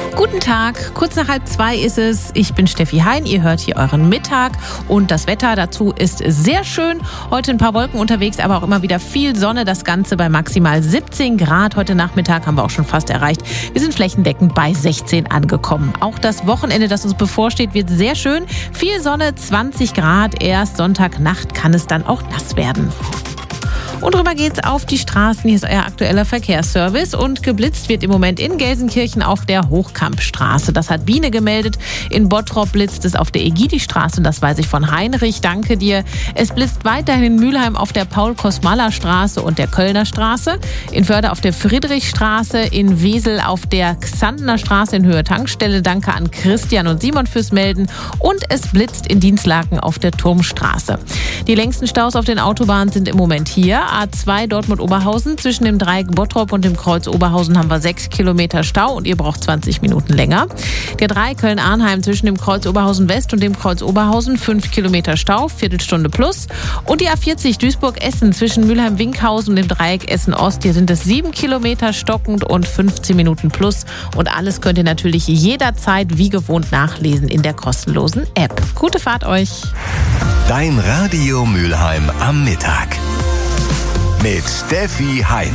Guten Tag, kurz nach 1:30 ist es. Ich bin Steffi Hein, ihr hört hier euren Mittag und das Wetter dazu ist sehr schön. Heute ein paar Wolken unterwegs, aber auch immer wieder viel Sonne. Das Ganze bei maximal 17 Grad. Heute Nachmittag haben wir auch schon fast erreicht. Wir sind flächendeckend bei 16 angekommen. Auch das Wochenende, das uns bevorsteht, wird sehr schön. Viel Sonne, 20 Grad. Erst Sonntagnacht kann es dann auch nass werden. Und rüber geht's auf die Straßen. Hier ist euer aktueller Verkehrsservice. Und geblitzt wird im Moment in Gelsenkirchen auf der Hochkampstraße. Das hat Biene gemeldet. In Bottrop blitzt es auf der Egidi-Straße. Das weiß ich von Heinrich. Danke dir. Es blitzt weiterhin in Mülheim auf der Paul-Kosmalla-Straße und der Kölner Straße. In Förde auf der Friedrichstraße. In Wesel auf der Xantener Straße in Höhe Tankstelle. Danke an Christian und Simon fürs Melden. Und es blitzt in Dienstlaken auf der Turmstraße. Die längsten Staus auf den Autobahnen sind im Moment hier. A2 Dortmund-Oberhausen. Zwischen dem Dreieck Bottrop und dem Kreuz Oberhausen haben wir 6 Kilometer Stau und ihr braucht 20 Minuten länger. Der 3 Köln-Arnheim zwischen dem Kreuz Oberhausen West und dem Kreuz Oberhausen 5 Kilometer Stau, Viertelstunde plus. Und die A40 Duisburg-Essen zwischen Mülheim-Winkhausen und dem Dreieck Essen-Ost. Hier sind es 7 Kilometer stockend und 15 Minuten plus. Und alles könnt ihr natürlich jederzeit wie gewohnt nachlesen in der kostenlosen App. Gute Fahrt euch! Dein Radio Mülheim am Mittag. Mit Steffi Hein.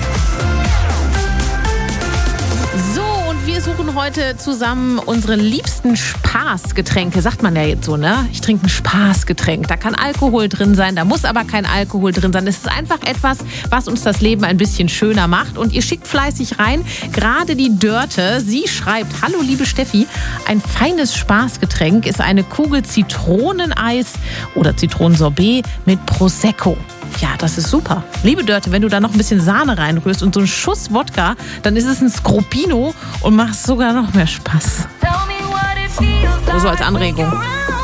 So, und wir suchen heute zusammen unsere liebsten Spaßgetränke. Sagt man ja jetzt so, ne? Ich trinke ein Spaßgetränk. Da kann Alkohol drin sein, da muss aber kein Alkohol drin sein. Es ist einfach etwas, was uns das Leben ein bisschen schöner macht. Und ihr schickt fleißig rein. Gerade die Dörte, sie schreibt: Hallo liebe Steffi, ein feines Spaßgetränk ist eine Kugel Zitroneneis oder Zitronensorbet mit Prosecco. Ja, das ist super. Liebe Dörte, wenn du da noch ein bisschen Sahne reinrührst und so einen Schuss Wodka, dann ist es ein Scropino und macht sogar noch mehr Spaß. Nur so als Anregung.